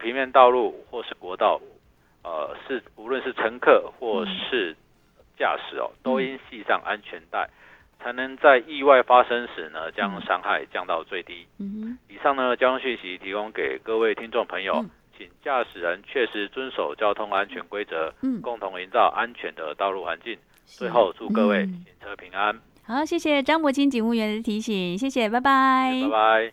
平面道路或是国道，无论是乘客或是驾驶都应系上安全带，才能在意外发生时呢，将伤害降到最低。以上呢，交通讯息提供给各位听众朋友，请驾驶人确实遵守交通安全规则，共同营造安全的道路环境。最后，祝各位行车平安。 好，谢谢张柏清警务员的提醒，谢谢，拜拜， 拜拜。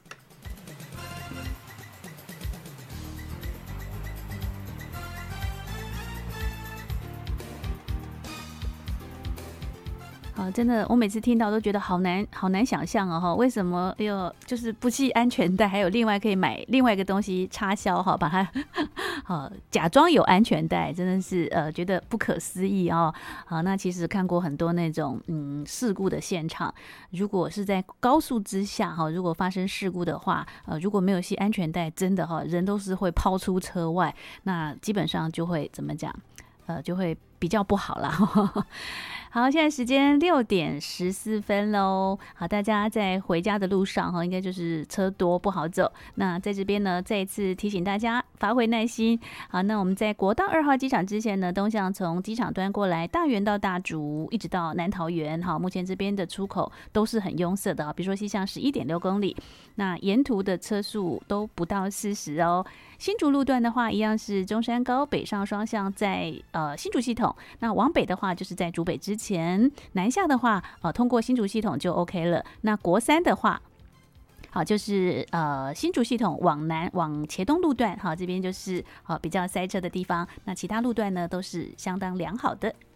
真的，我每次听到都觉得好难想象哦，为什么就是不系安全带，还有另外可以买另外一个东西插销把它假装有安全带，真的是觉得不可思议哦。好，那其实看过很多那种事故的现场，如果是在高速之下如果发生事故的话，如果没有系安全带，真的人都是会抛出车外，那基本上就会怎么讲？就会比较不好啦。好，现在时间6:14喽。好，大家在回家的路上应该就是车多不好走。那在这边呢，再一次提醒大家发挥耐心。好，那我们在国道2号机场之前呢，东向从机场端过来，大园到大竹，一直到南桃园。好，目前这边的出口都是很拥塞的。比如说西向11.6公里，那沿途的车速都不到40哦。新竹路段的话，一样是中山高北上双向在新竹系统，那往北的话就是在竹北之前，南下的话通过新竹系统就 OK 了。那国三的话，好，就是新竹系统往南往茄东路段，好，这边就是比较塞车的地方，那其他路段呢都是相当良好的。